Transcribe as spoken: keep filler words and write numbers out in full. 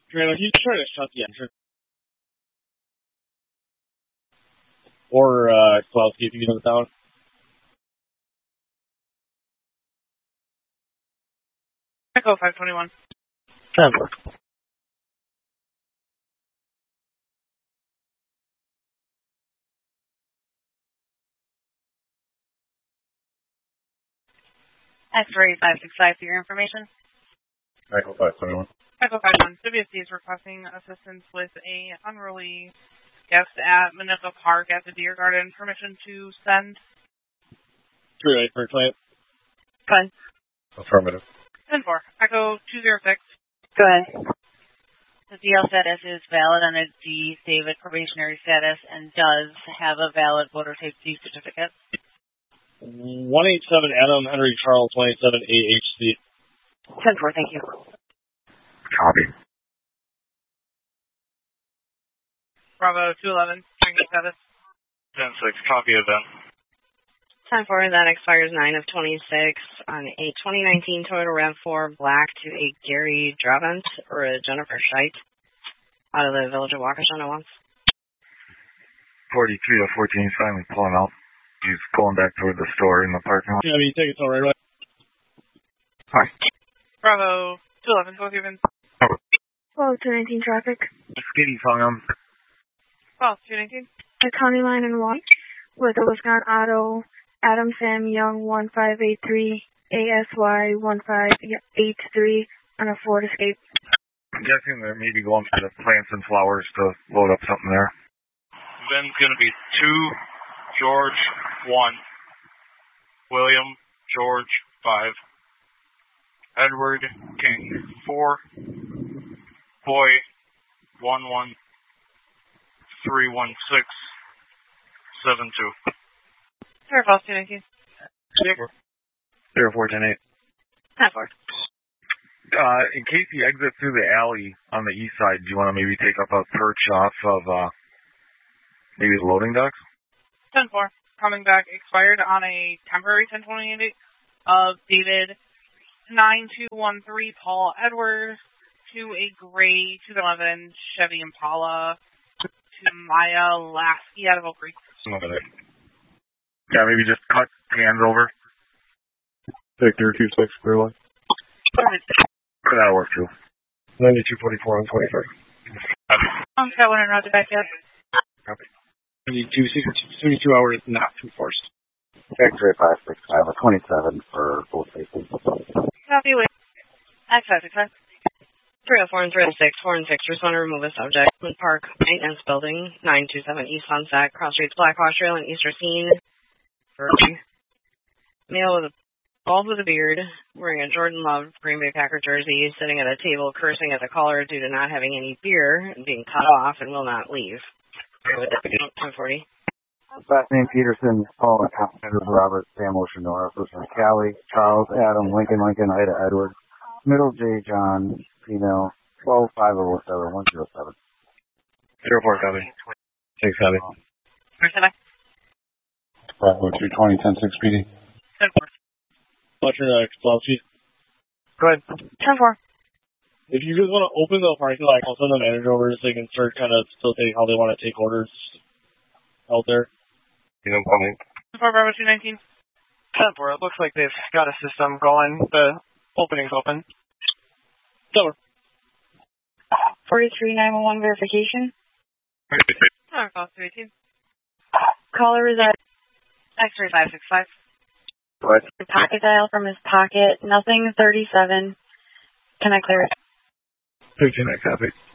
Trailer, can you try to shut the entrance? Or, uh, Kowalski, if you can get down. Echo five twenty-one. Transport. X-ray five six five for your information. Echo five twenty-one. Echo five one. W S D is requesting assistance with a unruly guest at Minooka Park at the Deer Garden. Permission to send. Three eight for client. Go ahead. Affirmative. ten four. Echo two zero six. Go ahead. The D L status is valid on its D, David probationary status, and does have a valid voter safety certificate. one eighty-seven Adam Henry Charles one eighty-seven A H C. ten four, thank you. Copy. Bravo two eleven. Drinking status. ten six. Copy event. ten four, that expires nine of twenty-six on a twenty nineteen Toyota RAV four Black to a Gary Dravant or a Jennifer Scheidt out of the village of Waukesha once. forty-three to fourteen is finally pulling out. He's going back toward the store in the parking lot. Yeah, I mean, take it all right away. Hi. Bravo two eleven. Both even. twelve two nineteen traffic. Skitty hung him. twelve two nineteen. A county line and one with a Wisconsin Auto Adam Sam Young one five eight three A S Y one five eight three on a Ford Escape. I'm guessing they're maybe going for the plants and flowers to load up something there. Ben's going to be two, George one, William George five, Edward King four, Boy one one three one six seven two. Zero false two nineteen. Zero four ten eight. ten four. Uh, in case he exits through the alley on the east side, do you want to maybe take up a perch off of uh, maybe the loading docks? ten four. Coming back expired on a temporary ten twenty-eight of David nine two one three Paul Edwards to a gray two eleven Chevy Impala to Maya Lasky out of Oak Creek. Over there. Yeah, maybe just cut hands over. Victor two six clear line. That'll work too. ninety-two forty-four on twenty-three. I'm Scott one and Roger back yet. Copy. ninety-two seventy-two hours not too forced. X-ray five six five, a twenty-seven for both safety. Copy with X five six five. three oh four and three oh six, four and six, respond to remove a subject. Park Maintenance Building, nine two seven East Sunset, Cross Streets, Blackwash Trail, and Easter Scene. Male with a bald with a beard, wearing a Jordan Love Green Bay Packer jersey, sitting at a table cursing at the caller due to not having any beer and being cut off and will not leave. ten forty. Last name Peterson, Paul McConnell, Robert, Sam Ocean North, Listener Callie, Charles, Adam, Lincoln, Lincoln, Ida, Edward, Middle J, John, female, twelve five oh seven, one zero seven. Zero four copy. Six copy. Where's the next? Bravo two twenty, ten six P D. ten four. Watcher, uh, Kowalski. Go ahead. ten four. If you guys want to open the parking lot, I'll send the manager over so they can start kind of facilitating how they want to take orders out there. You know, coming. ten four Bravo two nineteen. ten four, it looks like they've got a system going. The opening's open. Silver. forty-three nine one one verification. Alright, false two eighteen. Caller is at X-ray five six five. What? pocket dial from his pocket. Nothing thirty-seven. Can I clear it? fifteen, I copy.